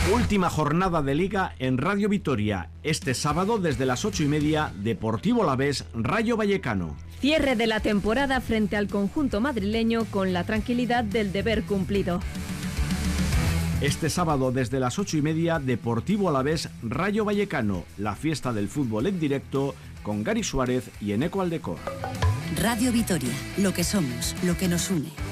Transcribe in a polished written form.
Última jornada de Liga en Radio Vitoria. Este sábado desde las 8:30, Deportivo Alavés, Rayo Vallecano. Cierre de la temporada frente al conjunto madrileño con la tranquilidad del deber cumplido. Este sábado desde las 8:30, Deportivo Alavés, Rayo Vallecano. La fiesta del fútbol en directo con Gary Suárez y Eneco Aldecor. Radio Vitoria, lo que somos, lo que nos une.